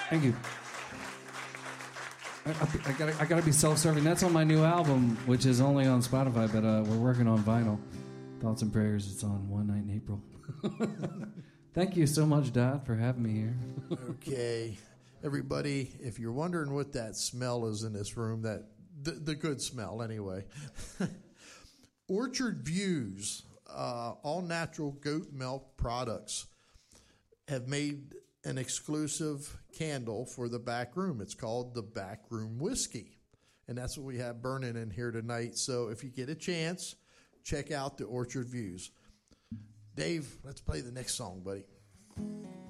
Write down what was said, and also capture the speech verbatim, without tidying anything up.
Thank you. I, I, I gotta, I gotta be self-serving. That's on my new album, which is only on Spotify, but uh, we're working on vinyl. Thoughts and Prayers. It's on One Night in April. Thank you so much, Dad, for having me here. Okay, everybody, if you're wondering what that smell is in this room, that the, the good smell anyway. Orchard Views, uh, all natural goat milk products, have made an exclusive candle for the back room. It's called the Back Room Whiskey, and that's what we have burning in here tonight. So if you get a chance, check out the Orchard Views. Dave, let's play the next song, buddy.